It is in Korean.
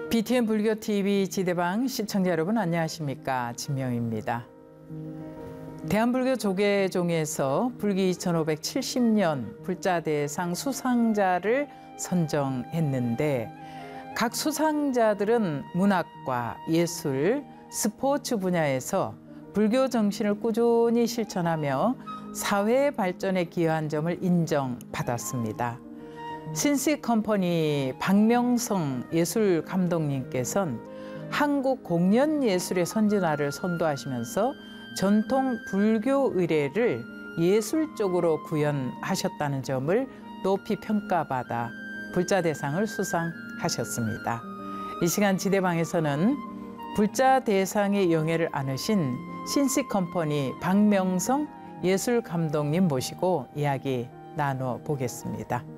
BTN 불교TV 지대방 시청자 여러분 안녕하십니까? 진명입니다. 대한불교 조계종에서 불기 2570년 불자대상 수상자를 선정했는데 각 수상자들은 문학과 예술, 스포츠 분야에서 불교 정신을 꾸준히 실천하며 사회 발전에 기여한 점을 인정받았습니다. 신시컴퍼니 박명성 예술감독님께서는 한국 공연예술의 선진화를 선도하시면서 전통 불교 의례를 예술적으로 구현하셨다는 점을 높이 평가받아 불자대상을 수상하셨습니다. 이 시간 지대방에서는 불자대상의 영예를 안으신 신시컴퍼니 박명성 예술감독님 모시고 이야기 나눠보겠습니다.